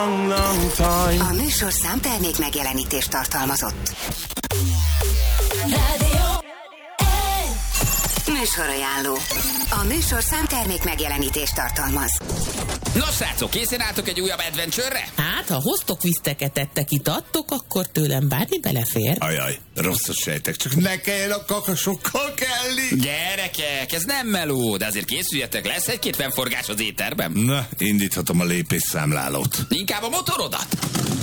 A műsor számtermék megjelenítést tartalmazott. Műsorajánló. A műsor számtermék megjelenítést tartalmaz. Nos, srácok, készen álltok egy újabb adventure-re? Hát, ha hoztok viszteket, ettek, itattok, akkor tőlem bármi belefér. Ajaj, rosszat sejtek, csak ne kelljen a kakasokkal kelni. Gyerekek, ez nem meló, de azért készüljetek, lesz egy-két fennforgás az éterben. Na, indíthatom a lépésszámlálót. Inkább a motorodat.